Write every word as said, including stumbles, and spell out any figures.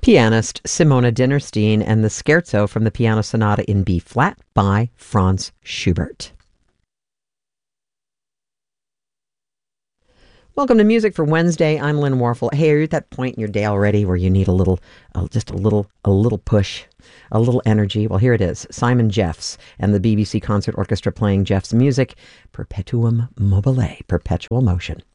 pianist Simona Dinnerstein and the Scherzo from the Piano Sonata in B flat by Franz Schubert. Welcome to Music for Wednesday. I'm Lynn Warfel. Hey, are you at that point in your day already where you need a little, uh, just a little, a little push, a little energy? Well, here it is. Simon Jeffs and the B B C Concert Orchestra playing Jeffs' music, Perpetuum Mobile, Perpetual Motion.